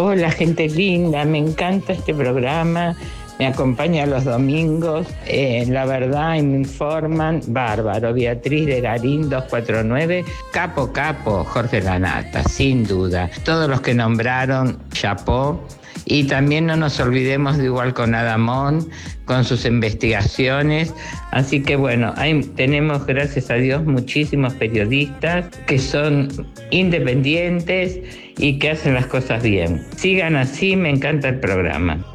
Hola, gente linda, me encanta este programa, me acompaña los domingos, la verdad, y me informan, bárbaro, Beatriz de Garín 249, capo, Jorge Lanata, sin duda. Todos los que nombraron, chapó. Y también no nos olvidemos de Igual con Adamón, con sus investigaciones. Así que bueno, ahí tenemos, gracias a Dios, muchísimos periodistas que son independientes y que hacen las cosas bien. Sigan así, me encanta el programa.